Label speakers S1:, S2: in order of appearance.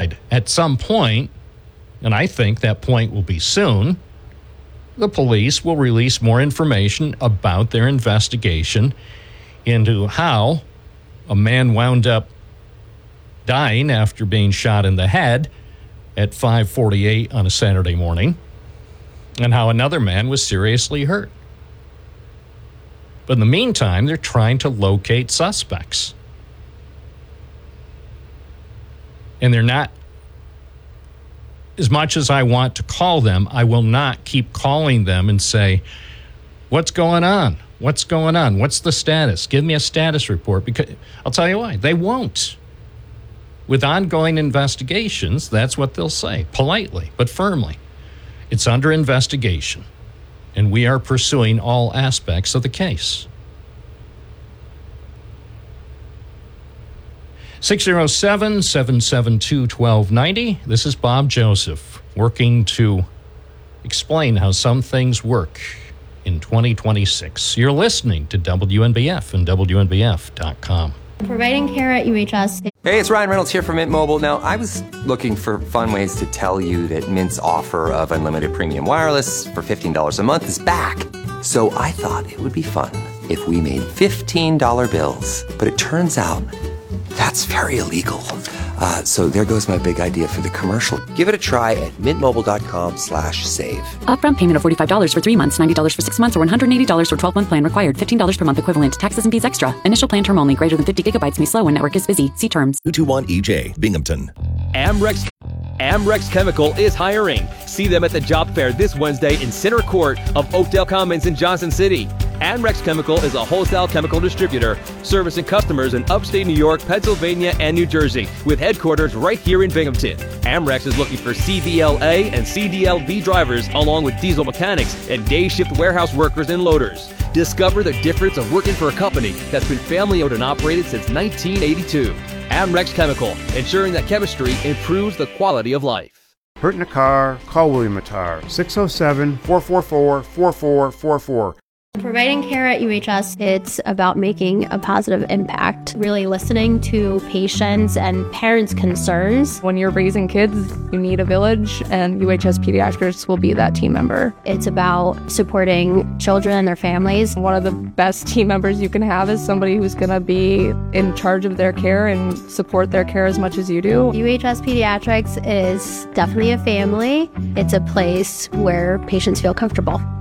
S1: side. At some point, and I think that point will be soon, the police will release more information about their investigation into how a man wound up dying after being shot in the head at 5:48 on a Saturday morning, and how another man was seriously hurt. But in the meantime, they're trying to locate suspects. And they're not, as much as I want to call them, I will not keep calling them and say, what's going on? What's going on? What's the status? Give me a status report. Because I'll tell you why. They won't. With ongoing investigations, that's what they'll say, politely but firmly. It's under investigation, and we are pursuing all aspects of the case. 607-772-1290. This is Bob Joseph, working to explain how some things work in 2026. You're listening to WNBF and WNBF.com.
S2: Providing care at UHS.
S3: Hey, it's Ryan Reynolds here from Mint Mobile. Now, I was looking for fun ways to tell you that Mint's offer of unlimited premium wireless for $15 a month is back. So I thought it would be fun if we made $15 bills. But it turns out that's very illegal. So there goes my big idea for the commercial. Give it a try at mintmobile.com/save.
S4: Upfront payment of $45 for 3 months, $90 for 6 months, or $180 for 12-month plan required. $15 per month equivalent. Taxes and fees extra. Initial plan term only. Greater than 50 gigabytes may slow when network is busy. See terms.
S5: 221EJ, Binghamton.
S6: Amrex Chemical is hiring. See them at the job fair this Wednesday in Center Court of Oakdale Commons in Johnson City. Amrex Chemical is a wholesale chemical distributor servicing customers in upstate New York, Pennsylvania, and New Jersey, with headquarters right here in Binghamton. Amrex is looking for CDLA and CDLB drivers, along with diesel mechanics and day shift warehouse workers and loaders. Discover the difference of working for a company that's been family owned and operated since 1982. Amrex Chemical, ensuring that chemistry improves the quality of life.
S7: Hurt in a car? Call William Attar, 607-444-4444.
S2: Providing care at UHS, it's about making a positive impact, really listening to patients and parents' concerns.
S8: When you're raising kids, you need a village, and UHS Pediatrics will be that team member.
S2: It's about supporting children and their families.
S8: One of the best team members you can have is somebody who's going to be in charge of their care and support their care as much as you do.
S2: UHS Pediatrics is definitely a family. It's a place where patients feel comfortable.